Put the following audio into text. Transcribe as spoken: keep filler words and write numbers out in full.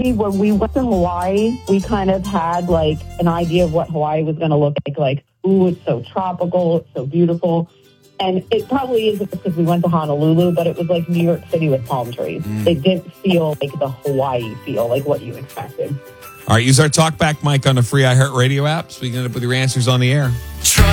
crazy. When we went to Hawaii, we kind of had like an idea of what Hawaii was going to look like. Like, ooh, it's so tropical, it's so beautiful. And it probably isn't because we went to Honolulu, but it was like New York City with palm trees. Mm. It didn't feel like the Hawaii feel, like what you expected. All right, use our talkback mic on the free iHeartRadio app so we can end up with your answers on the air.